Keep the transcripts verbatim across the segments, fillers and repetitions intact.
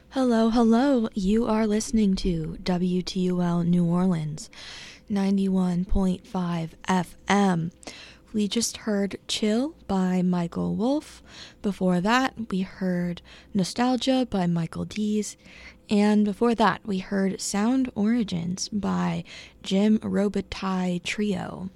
Hello, hello. You are listening to W T U L New Orleans, ninety-one point five F M. We just heard Chill by Michael Wolff. Before that, we heard Nostalgia by Michael Dees. And before that, we heard Sound Origins by Jim Robitaille Trio.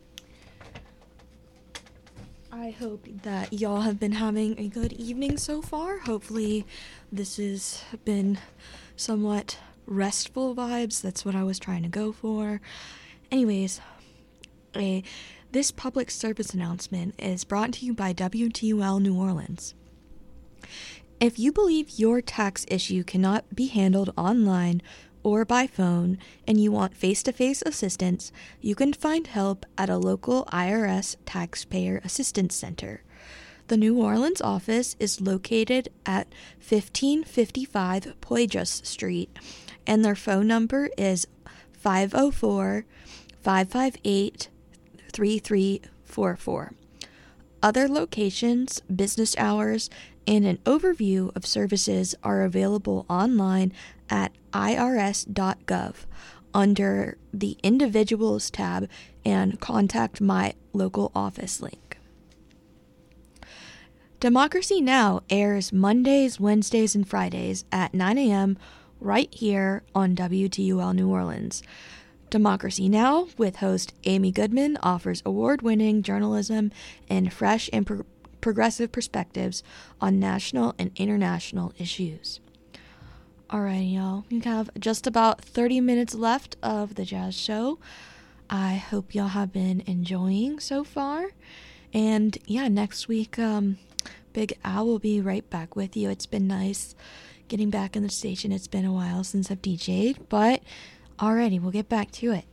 I hope that y'all have been having a good evening so far. Hopefully this has been somewhat restful vibes. That's what I was trying to go for. Anyways, a, this public service announcement is brought to you by W T U L New Orleans. If you believe your tax issue cannot be handled online or by phone, and you want face-to-face assistance, you can find help at a local I R S Taxpayer Assistance Center. The New Orleans office is located at fifteen fifty-five Poydras Street, and their phone number is five oh four, five five eight, three three four four. Other locations, business hours, and an overview of services are available online at I R S dot gov under the Individuals tab and Contact My Local Office link. Democracy Now! Airs Mondays, Wednesdays, and Fridays at nine a.m. right here on W T U L New Orleans. Democracy Now! With host Amy Goodman offers award-winning journalism and fresh and pro- progressive perspectives on national and international issues. Alright, y'all, we have just about thirty minutes left of the jazz show. I hope y'all have been enjoying so far. And yeah, next week, um, Big Al will be right back with you. It's been nice getting back in the station. It's been a while since I've D J'd, but alrighty, we'll get back to it.